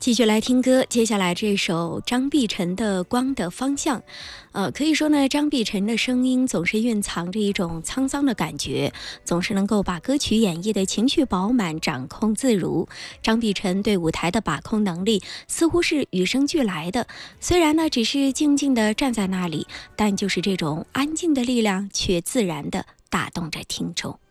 继续来听歌，接下来这首张碧晨的《光的方向》。可以说呢，张碧晨的声音总是蕴藏着一种沧桑的感觉，总是能够把歌曲演绎的情绪饱满，掌控自如。张碧晨对舞台的把控能力似乎是与生俱来的，虽然呢只是静静地站在那里，但就是这种安静的力量，却自然地打动着听众。